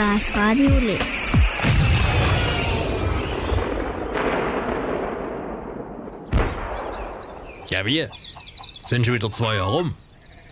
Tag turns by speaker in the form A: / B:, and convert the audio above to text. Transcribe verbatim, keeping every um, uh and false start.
A: Das Radio lebt.
B: Ja, wir? Sind schon wieder zwei Jahre rum?